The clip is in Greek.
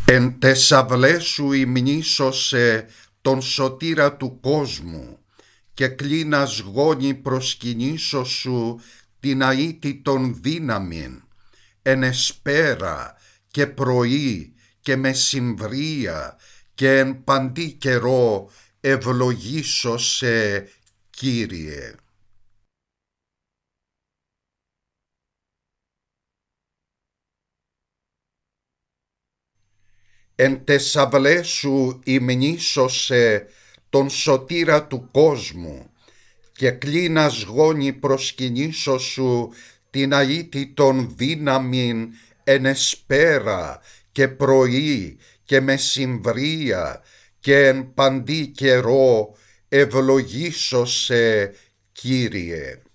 Εν τες αυλές σου υμνήσωσε τον σωτήρα του κόσμου και κλίνας γόνι προσκυνήσω σου την αίτητον δύναμην, εν εσπέρα και πρωί και μεσημβρία και εν παντή καιρό ευλογήσωσε, Κύριε. Εν τες αυλές σου υμνήσωσε τον σωτήρα του κόσμου και κλίνας γόνι προσκυνήσω σου την αίτητον δύναμην, εν εσπέρα και πρωί και μεσημβρία και εν παντή καιρό ευλογήσωσε, Κύριε.